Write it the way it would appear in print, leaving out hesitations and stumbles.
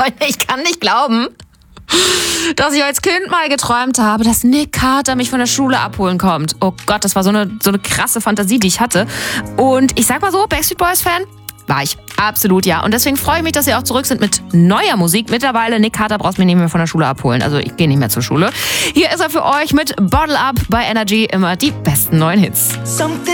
Freunde, ich kann nicht glauben, dass ich als Kind mal geträumt habe, dass Nick Carter mich von der Schule abholen kommt. Oh Gott, das war so eine krasse Fantasie, die ich hatte. Und ich sag mal so, Backstreet Boys Fan war ich. Absolut, ja. Und deswegen freue ich mich, dass sie auch zurück sind mit neuer Musik. Mittlerweile, Nick Carter brauchst mich nicht mehr von der Schule abholen. Also ich gehe nicht mehr zur Schule. Hier ist er für euch mit Bottle Up bei Energy. Immer die besten neuen Hits.